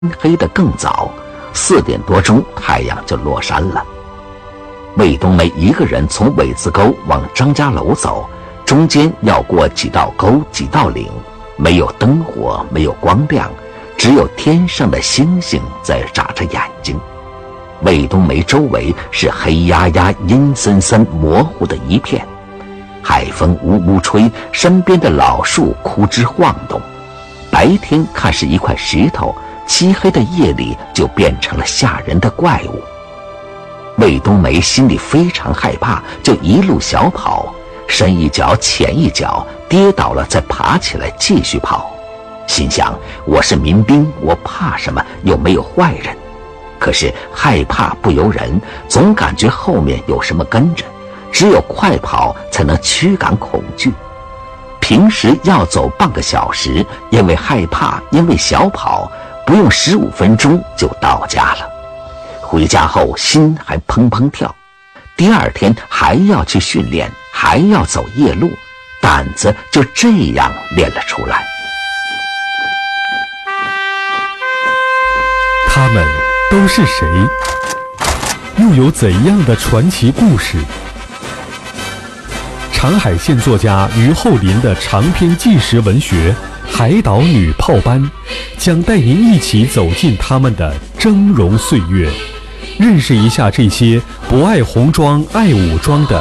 黑得更早，4点多钟太阳就落山了。魏冬梅一个人从苇子沟往张家楼走，中间要过几道沟几道岭，没有灯火，没有光亮，只有天上的星星在眨着眼睛。魏冬梅周围是黑压压阴森森模糊的一片，海风呜呜吹，身边的老树枯枝晃动。白天看是一块石头，漆黑的夜里就变成了吓人的怪物。魏冬梅心里非常害怕，就一路小跑，深一脚浅一脚，跌倒了再爬起来继续跑。心想，我是民兵，我怕什么？又没有坏人。可是害怕不由人，总感觉后面有什么跟着，只有快跑才能驱赶恐惧。平时要走半个小时，因为害怕，因为小跑，不用15分钟就到家了。回家后心还砰砰跳，第二天还要去训练，还要走夜路，胆子就这样练了出来。 他们都是谁？又有怎样的传奇故事？长海县作家于厚林的长篇纪实文学《海岛女炮班》将带您一起走进他们的峥嵘岁月，认识一下这些不爱红装爱武装的